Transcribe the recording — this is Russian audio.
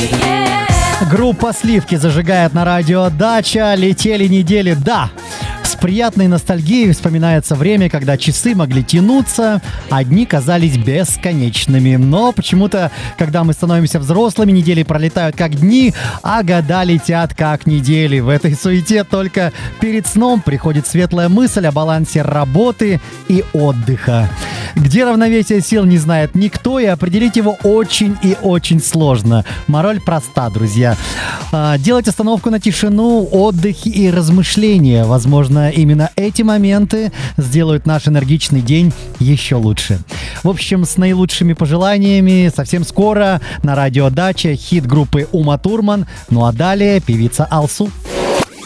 Группа «Сливки» зажигает на радио «Дача». Летели недели, да. С приятной ностальгией вспоминается время, когда часы могли тянуться, а дни казались бесконечными. Но почему-то, когда мы становимся взрослыми, недели пролетают как дни, а года летят как недели. В этой суете только перед сном приходит светлая мысль о балансе работы и отдыха. Где равновесие сил, не знает никто, и определить его очень и очень сложно. Мораль проста, друзья. Делать остановку на тишину, отдых и размышления. Возможно, именно эти моменты сделают наш энергичный день еще лучше. В общем, с наилучшими пожеланиями. Совсем скоро на радио «Дача» хит группы Ума Турман. Ну а далее певица Алсу.